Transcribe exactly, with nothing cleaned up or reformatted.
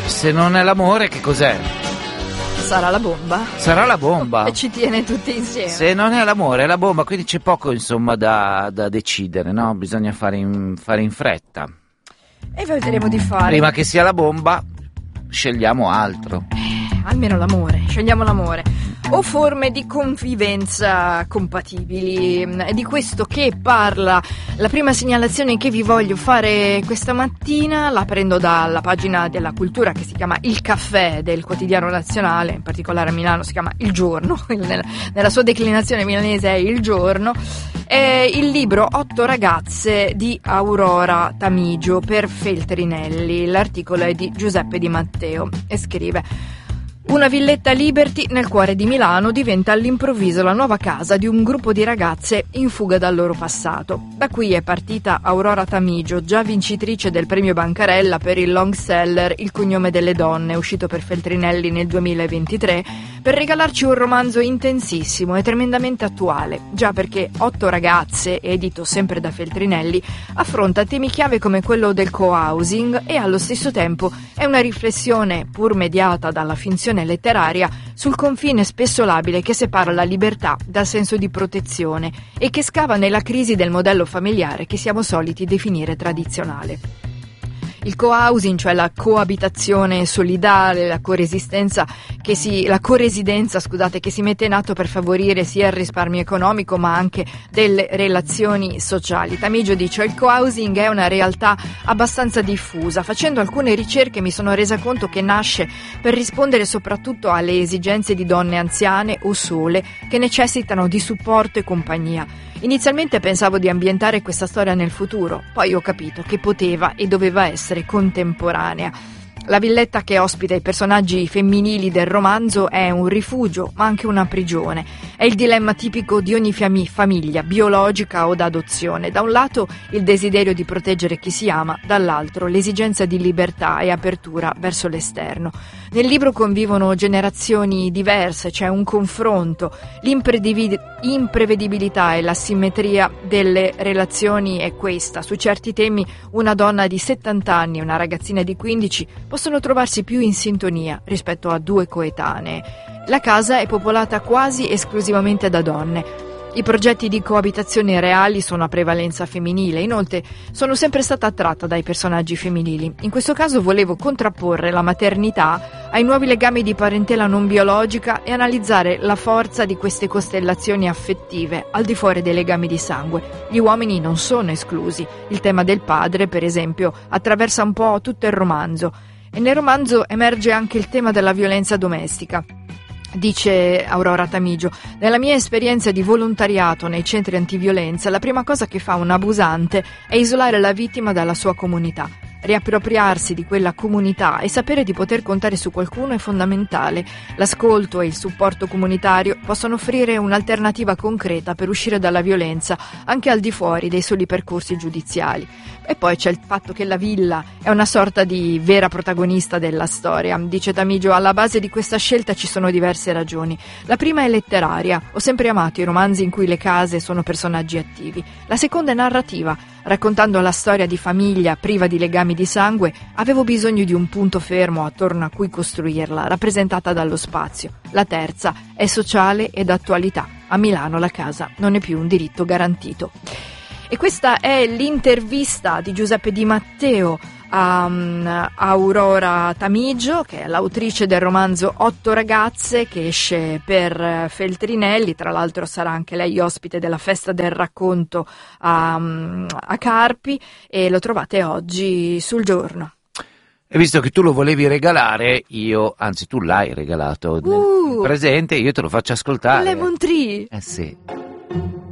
Se non è l'amore, che cos'è? Sarà la bomba? Sarà la bomba. E ci tiene tutti insieme. Se non è l'amore, è la bomba, quindi c'è poco, insomma, da, da decidere, no? Bisogna fare in, fare in fretta. E vedremo di fare. Prima che sia la bomba, scegliamo altro. Eh, almeno l'amore, scegliamo l'amore. O forme di convivenza compatibili. È di questo che parla la prima segnalazione che vi voglio fare questa mattina. La prendo dalla pagina della cultura che si chiama Il Caffè del Quotidiano Nazionale, in particolare a Milano si chiama Il Giorno, nella, nella sua declinazione milanese è Il Giorno. È il libro Otto ragazze di Aurora Tamigio per Feltrinelli. L'articolo è di Giuseppe Di Matteo e scrive: una villetta Liberty nel cuore di Milano diventa all'improvviso la nuova casa di un gruppo di ragazze in fuga dal loro passato. Da qui è partita Aurora Tamigio, già vincitrice del premio Bancarella per il long seller Il cognome delle donne, uscito per Feltrinelli nel duemilaventitré, per regalarci un romanzo intensissimo e tremendamente attuale, già perché Otto ragazze, edito sempre da Feltrinelli, affronta temi chiave come quello del co-housing e allo stesso tempo è una riflessione, pur mediata dalla finzione letteraria, sul confine spesso labile che separa la libertà dal senso di protezione e che scava nella crisi del modello familiare che siamo soliti definire tradizionale. Il co-housing, cioè la coabitazione solidale, la coresistenza che si, la coresidenza, scusate, che si mette in atto per favorire sia il risparmio economico ma anche delle relazioni sociali. Tamigio dice: il co-housing è una realtà abbastanza diffusa. Facendo alcune ricerche mi sono resa conto che nasce per rispondere soprattutto alle esigenze di donne anziane o sole che necessitano di supporto e compagnia. Inizialmente pensavo di ambientare questa storia nel futuro, poi ho capito che poteva e doveva essere contemporanea. La villetta che ospita i personaggi femminili del romanzo è un rifugio, ma anche una prigione. È il dilemma tipico di ogni fami- famiglia, biologica o d'adozione. Da un lato il desiderio di proteggere chi si ama, dall'altro l'esigenza di libertà e apertura verso l'esterno. Nel libro convivono generazioni diverse, c'è un confronto, l'imprevedibilità e l'asimmetria delle relazioni è questa. Su certi temi una donna di settanta anni e una ragazzina di quindici possono trovarsi più in sintonia rispetto a due coetanee. La casa è popolata quasi esclusivamente da donne. I progetti di coabitazione reali sono a prevalenza femminile, inoltre sono sempre stata attratta dai personaggi femminili. In questo caso volevo contrapporre la maternità ai nuovi legami di parentela non biologica e analizzare la forza di queste costellazioni affettive al di fuori dei legami di sangue. Gli uomini non sono esclusi. Il tema del padre, per esempio, attraversa un po' tutto il romanzo. E nel romanzo emerge anche il tema della violenza domestica. Dice Aurora Tamigio: nella mia esperienza di volontariato nei centri antiviolenza, la prima cosa che fa un abusante è isolare la vittima dalla sua comunità. Riappropriarsi di quella comunità e sapere di poter contare su qualcuno è fondamentale. L'ascolto e il supporto comunitario possono offrire un'alternativa concreta per uscire dalla violenza, anche al di fuori dei soli percorsi giudiziali. E poi c'è il fatto che la villa è una sorta di vera protagonista della storia. Dice Tamigio: alla base di questa scelta ci sono diverse ragioni. La prima è letteraria. Ho sempre amato i romanzi in cui le case sono personaggi attivi. La seconda è narrativa. Raccontando la storia di famiglia priva di legami di sangue, avevo bisogno di un punto fermo attorno a cui costruirla, rappresentata dallo spazio. La terza è sociale ed attualità. A Milano la casa non è più un diritto garantito. E questa è l'intervista di Giuseppe Di Matteo a um, Aurora Tamigio, che è l'autrice del romanzo Otto ragazze, che esce per Feltrinelli. Tra l'altro sarà anche lei ospite della festa del racconto a, um, a Carpi, e lo trovate oggi sul Giorno. E visto che tu lo volevi regalare, io, anzi tu l'hai regalato uh, nel presente, io te lo faccio ascoltare. Lemon Tree. Eh sì.